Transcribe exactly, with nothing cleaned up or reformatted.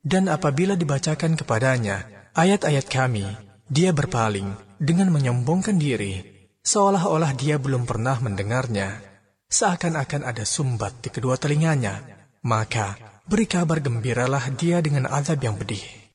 Dan apabila dibacakan kepadanya ayat-ayat kami, dia berpaling dengan menyombongkan diri, seolah-olah dia belum pernah mendengarnya. Seakan-akan ada sumbat di kedua telinganya. Maka beri kabar gembiralah dia dengan azab yang pedih.